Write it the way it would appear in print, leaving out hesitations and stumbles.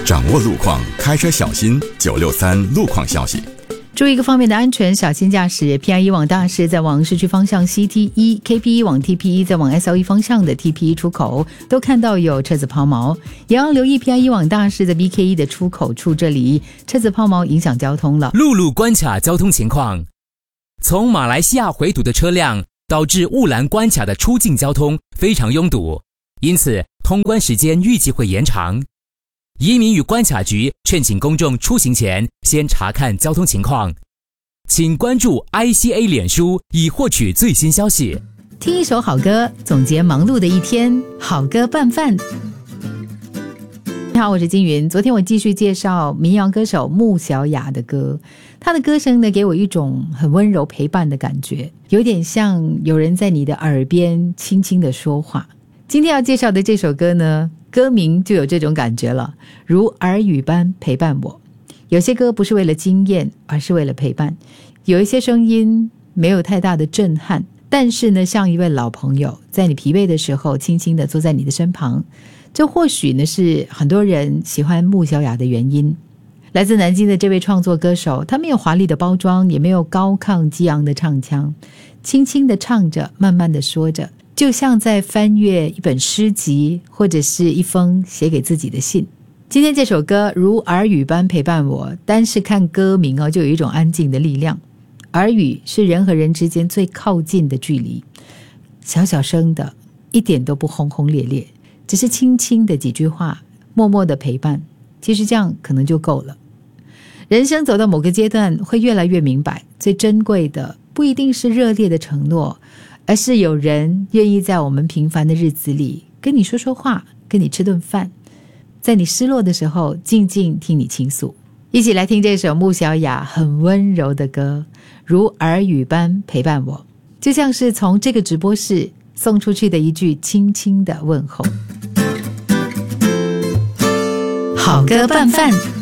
掌握路况，开车小心。963路况消息。 注意各方面的安全，小心驾驶。PIE 往大师在往市区方向 CT1， KPE 往 TPE 在往 SL1 方向的 TPE 出口都看到有车子抛锚，也要留意 PIE 往大师在 BK1 的出口处，这里车子抛锚影响交通了。 陆路关卡交通情况，从马来西亚回堵的车辆导致雾兰关卡的出境交通非常拥堵，因此通关时间预计会延长。移民与关卡局劝请公众出行前先查看交通情况，请关注 ICA 脸书以获取最新消息。 听一首好歌，总结忙碌的一天，好歌拌饭。你好，我是金云。昨天我继续介绍民谣歌手穆小雅的歌，她的歌声呢，给我一种很温柔陪伴的感觉，有点像有人在你的耳边轻轻的说话。今天要介绍的这首歌呢，歌名就有这种感觉了，如耳语般陪伴我。有些歌不是为了惊艳，而是为了陪伴。有一些声音没有太大的震撼，但是呢，像一位老朋友，在你疲惫的时候轻轻地坐在你的身旁。这或许呢是很多人喜欢穆小雅的原因。来自南京的这位创作歌手，他没有华丽的包装，也没有高亢激昂的唱腔，轻轻地唱着，慢慢地说着，就像在翻阅一本诗集，或者是一封写给自己的信。今天这首歌如耳语般陪伴我，单是看歌名就有一种安静的力量。耳语是人和人之间最靠近的距离，小小声的，一点都不轰轰烈烈，只是轻轻的几句话，默默的陪伴，其实这样可能就够了。人生走到某个阶段，会越来越明白，最珍贵的不一定是热烈的承诺，而是有人愿意在我们平凡的日子里跟你说说话，跟你吃顿饭，在你失落的时候静静听你倾诉。一起来听这首穆小雅很温柔的歌，如耳语般陪伴我，就像是从这个直播室送出去的一句轻轻的问候。好歌拌饭。